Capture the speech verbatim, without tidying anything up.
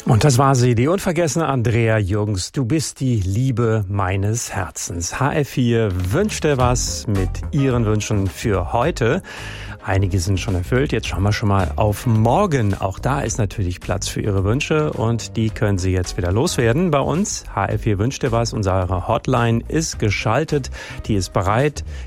Und das war sie, die unvergessene Andrea Jürgens. Du bist die Liebe meines Herzens. H F vier wünschte was mit ihren Wünschen für heute. Einige sind schon erfüllt. Jetzt schauen wir schon mal auf morgen. Auch da ist natürlich Platz für Ihre Wünsche und die können Sie jetzt wieder loswerden bei uns. H F vier wünschte was. Unsere Hotline ist geschaltet. Die ist bereit,